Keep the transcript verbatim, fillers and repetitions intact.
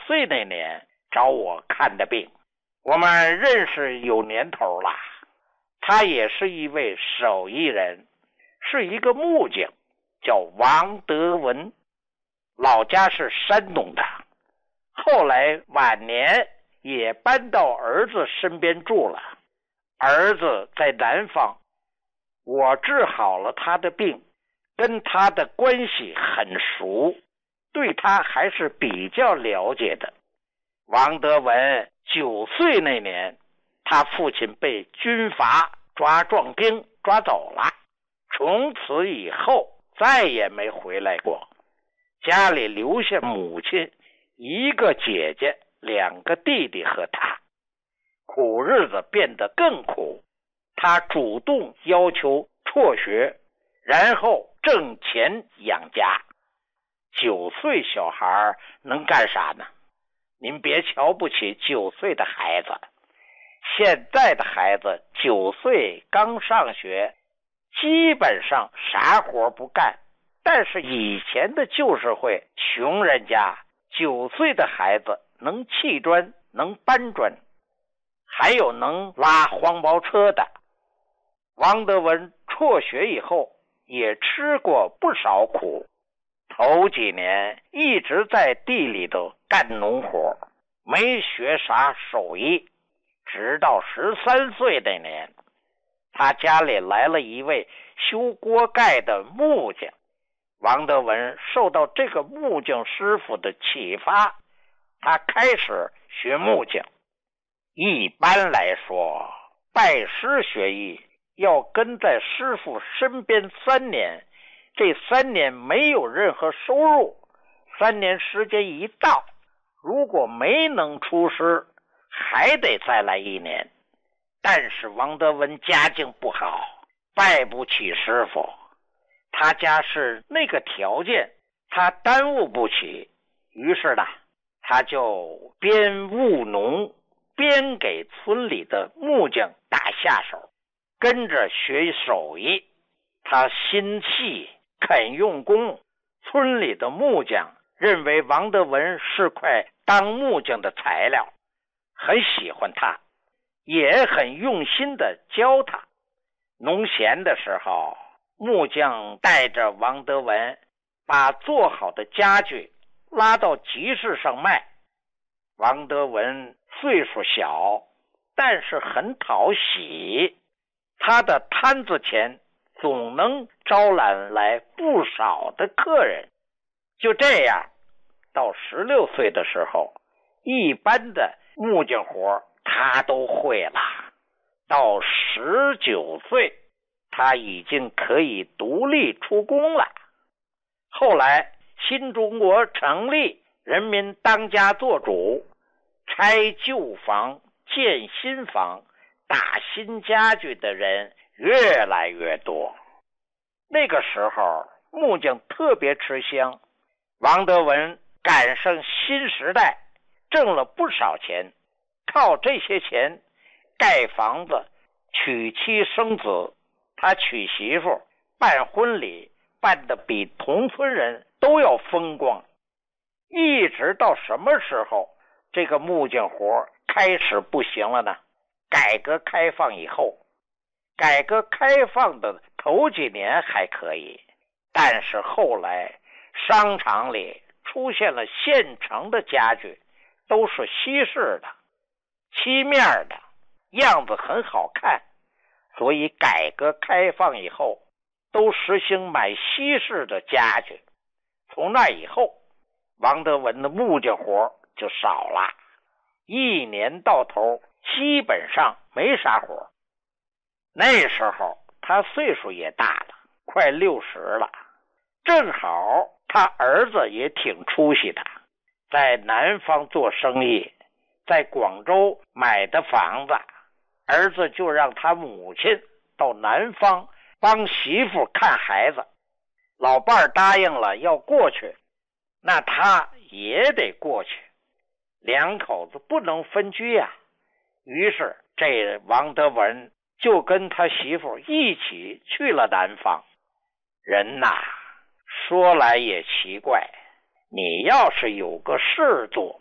岁那年找我看的病，我们认识有年头了。他也是一位手艺人，是一个木匠，叫王德文，老家是山东的，后来晚年也搬到儿子身边住了。儿子在南方，我治好了他的病，跟他的关系很熟，对他还是比较了解的。王德文九岁那年，他父亲被军阀抓壮丁抓走了，从此以后再也没回来过。家里留下母亲、一个姐姐、两个弟弟和他，苦日子变得更苦。他主动要求辍学，然后挣钱养家。九岁小孩能干啥呢？您别瞧不起九岁的孩子，现在的孩子九岁刚上学，基本上啥活不干。但是以前的旧社会，穷人家九岁的孩子能砌砖，能搬砖，还有能拉黄包车的。王德文辍学以后也吃过不少苦，头几年一直在地里头干农活，没学啥手艺。直到十三岁那年，他家里来了一位修锅盖的木匠。王德文受到这个木匠师傅的启发，他开始学木匠。一般来说，拜师学艺要跟在师傅身边三年，这三年没有任何收入，三年时间一到，如果没能出师，还得再来一年。但是王德文家境不好，拜不起师傅，他家是那个条件，他耽误不起，于是呢，他就边务农边给村里的木匠打下手，跟着学手艺。他心细肯用功，村里的木匠认为王德文是块当木匠的材料，很喜欢他，也很用心的教他。农闲的时候，木匠带着王德文把做好的家具拉到集市上卖。王德文岁数小，但是很讨喜，他的摊子前总能招揽来不少的客人。就这样，到十六岁的时候，一般的木匠活他都会了。到十九岁，他已经可以独立出工了。后来新中国成立，人民当家作主，拆旧房建新房，打新家具的人越来越多。那个时候木匠特别吃香，王德文赶上新时代，挣了不少钱，靠这些钱盖房子、娶妻生子。他娶媳妇、办婚礼办得比同村人都要风光。一直到什么时候这个木匠活开始不行了呢？改革开放以后。改革开放的头几年还可以，但是后来商场里出现了现成的家具，都是西式的、漆面的，样子很好看，所以改革开放以后都实行买西式的家具。从那以后，王德文的木匠活就少了，一年到头基本上没啥活。那时候他岁数也大了，快六十了，正好他儿子也挺出息的，在南方做生意，在广州买的房子，儿子就让他母亲到南方帮媳妇看孩子。老伴儿答应了要过去，那他也得过去，两口子不能分居呀、啊。于是这王德文就跟他媳妇一起去了南方。人呐，说来也奇怪，你要是有个事做，